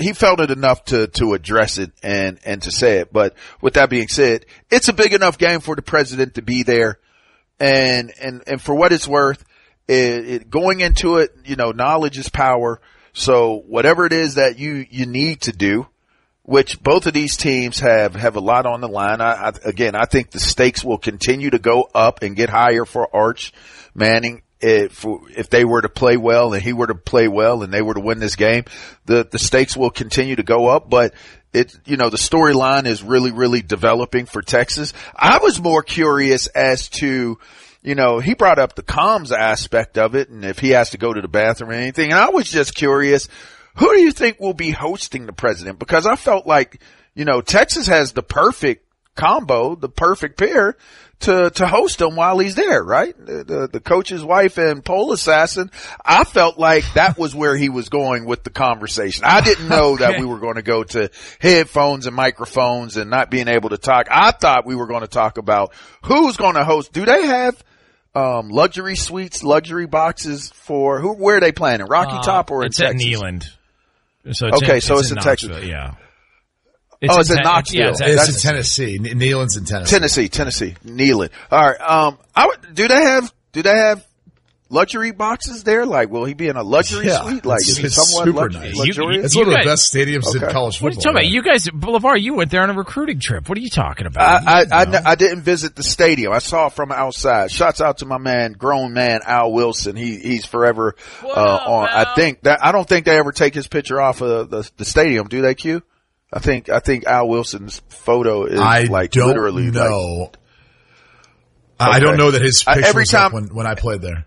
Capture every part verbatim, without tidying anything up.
he felt it enough to, to address it and, and to say it. But with that being said, it's a big enough game for the president to be there. And, and, and for what it's worth, it, it, going into it, you know, knowledge is power. So whatever it is that you, you need to do, which both of these teams have, have a lot on the line. I, I, again, I think the stakes will continue to go up and get higher for Arch Manning. If, if they were to play well and he were to play well and they were to win this game, the, the stakes will continue to go up. But it, you know, the storyline is really, really developing for Texas. I was more curious as to, you know, he brought up the comms aspect of it and if he has to go to the bathroom or anything. And I was just curious, who do you think will be hosting the president? Because I felt like, you know, Texas has the perfect combo, the perfect pair to, to host him while he's there, right? The, the, the coach's wife and pole assassin. I felt like that was where he was going with the conversation. I didn't know okay. that we were going to go to headphones and microphones and not being able to talk. I thought we were going to talk about who's going to host. Do they have, um, luxury suites, luxury boxes for who, where are they playing? In Rocky uh, Top or in it's Texas? It's at Neyland. So it's okay, in, so it's, it's in, in Texas. Yeah. It's oh, it's in, in Knoxville. Yeah, it's, it's in Tennessee. Neyland's in Tennessee. Tennessee, Tennessee, Neyland. All right. Um, I would, do they have do they have luxury boxes there? Like, will he be in a luxury yeah, suite? Like, is it somewhat super lux- nice. luxurious? You, you, it's one of guys, the best stadiums okay. in college football. What are you talking about? You guys, LeVar, you went there on a recruiting trip. What are you talking about? I, I, I, I didn't visit the stadium. I saw it from outside. Shouts out to my man, grown man Al Wilson. He he's forever uh, up, on. Al? I think that I don't think they ever take his picture off of the, the stadium. Do they, Q? I think, I think Al Wilson's photo is I like don't literally know. like. I Okay. don't know that his picture uh, every was time, up when, when I played there.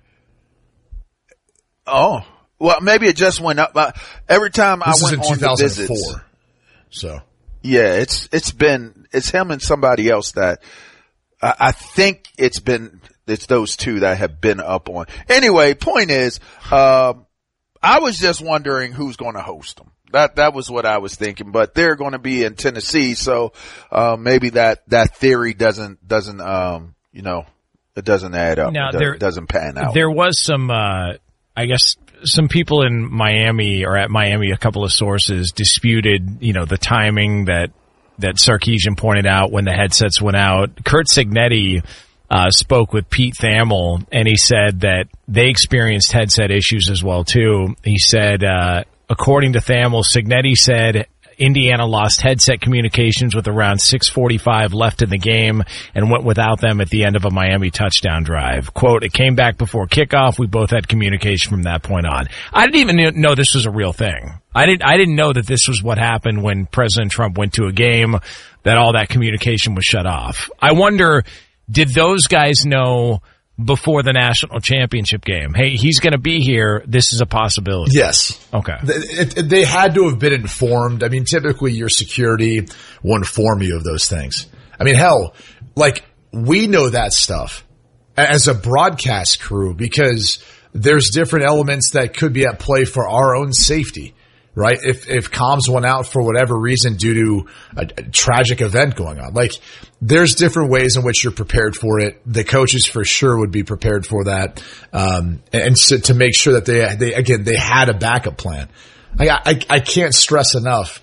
Oh, well, maybe it just went up. Uh, every time This I went is in on two thousand the four. visits. So. Yeah, it's, it's been, it's him and somebody else that I, I think it's been, it's those two that have been up on. Anyway, point is, um, I was just wondering who's going to host them. That, that was what I was thinking, but they're going to be in Tennessee. So, uh, maybe that, that theory doesn't, doesn't, um, you know, it doesn't add up. Now, it does, there, doesn't pan out. There was some, uh, I guess some people in Miami or at Miami, a couple of sources disputed, you know, the timing that, that Sarkisian pointed out when the headsets went out. Curt Cignetti, uh, spoke with Pete Thamel and he said that they experienced headset issues as well too. He said, uh, according to Thamel, Cignetti said Indiana lost headset communications with around six forty-five left in the game and went without them at the end of a Miami touchdown drive. Quote, it came back before kickoff. We both had communication from that point on. I didn't even know this was a real thing. I didn't, I didn't know that this was what happened when President Trump went to a game, that all that communication was shut off. I wonder, did those guys know before the national championship game, hey, he's going to be here, this is a possibility? Yes. Okay. It, it, they had to have been informed. I mean, typically your security will inform you of those things. I mean, hell, like, we know that stuff as a broadcast crew because there's different elements that could be at play for our own safety, right? If, if comms went out for whatever reason due to a, a tragic event going on, like, there's different ways in which you're prepared for it. The coaches for sure would be prepared for that. Um, and so to make sure that they, they, again, they had a backup plan. I, I, I can't stress enough.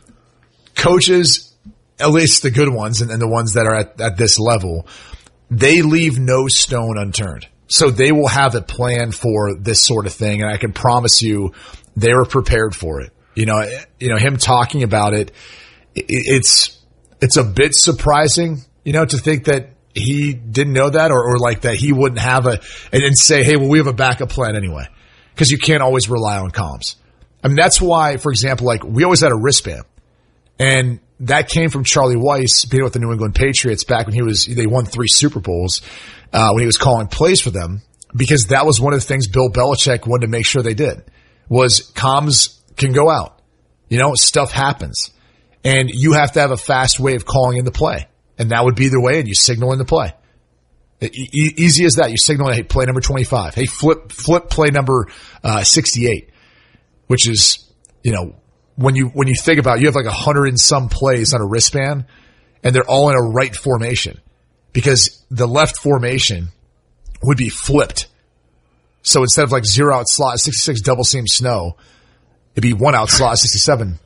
Coaches, at least the good ones and, and the ones that are at, at this level, they leave no stone unturned. So they will have a plan for this sort of thing. And I can promise you they were prepared for it. You know, you know, him talking about it, it it's, It's a bit surprising, you know, to think that he didn't know that or, or like that he wouldn't have a, and, and say, hey, well, we have a backup plan anyway. Cause you can't always rely on comms. I mean, that's why, for example, like we always had a wristband and that came from Charlie Weiss being with the New England Patriots back when he was, they won three Super Bowls, uh, when he was calling plays for them because that was one of the things Bill Belichick wanted to make sure they did was comms can go out. You know, stuff happens. And you have to have a fast way of calling in the play. And that would be the way, and you signal in the play. E- easy as that. You signal, hey, play number twenty-five. Hey, flip, flip play number, uh, sixty-eight. Which is, you know, when you, when you think about it, you have like a hundred and some plays on a wristband, and they're all in a right formation. Because the left formation would be flipped. So instead of like zero out slot, sixty-six double seam snow, it'd be one out slot, sixty-seven